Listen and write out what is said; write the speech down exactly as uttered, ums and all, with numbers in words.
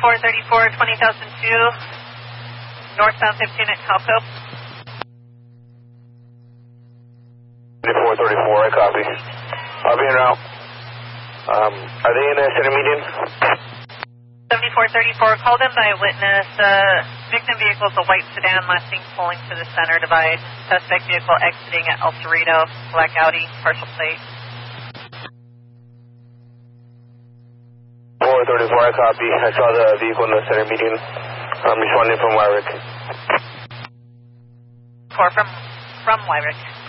seventy-four thirty-four, twenty thousand two, northbound fifteen at Calco. seventy-four thirty-four, I copy. I'll be en route. Um, are they in a center median? seventy-four thirty-four, called in by a witness. Uh, victim vehicle is a white sedan Mustang pulling to the center divide. Suspect vehicle exiting at El Cerrito, black Audi, partial plate. four thirty-four, I copy. I saw the vehicle in the center median. I'm responding from Wyrick. four from, from Wyrick.